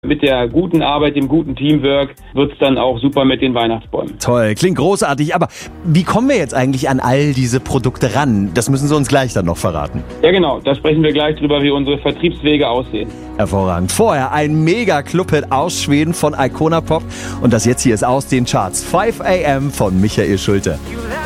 Mit der guten Arbeit, dem guten Teamwork wird's dann auch super mit den Weihnachtsbäumen. Toll, klingt großartig, aber wie kommen wir jetzt eigentlich an all diese Produkte ran? Das müssen Sie uns gleich dann noch verraten. Ja genau, da sprechen wir gleich drüber, wie unsere Vertriebswege aussehen. Hervorragend. Vorher ein Mega-Clubhit aus Schweden von Icona Pop und das jetzt hier ist aus den Charts. 5 AM von Michael Schulte.